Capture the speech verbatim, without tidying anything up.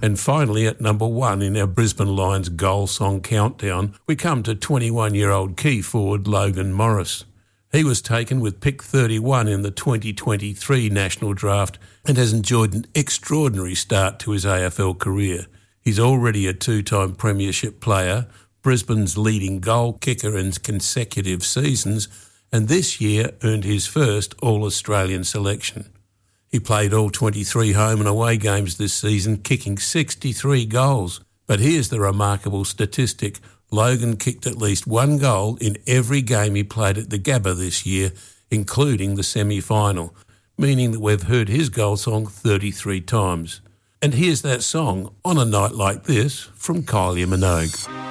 And finally, at number one in our Brisbane Lions goal song countdown, we come to twenty-one-year-old key forward Logan Morris. He was taken with pick thirty-one in the twenty twenty-three National Draft and has enjoyed an extraordinary start to his A F L career. He's already a two-time premiership player, Brisbane's leading goal kicker in consecutive seasons, and this year earned his first All-Australian selection. He played all twenty-three home and away games this season, kicking sixty-three goals. But here's the remarkable statistic. Logan kicked at least one goal in every game he played at the Gabba this year, including the semi-final, meaning that we've heard his goal song thirty-three times. And here's that song, On a Night Like This, from Kylie Minogue.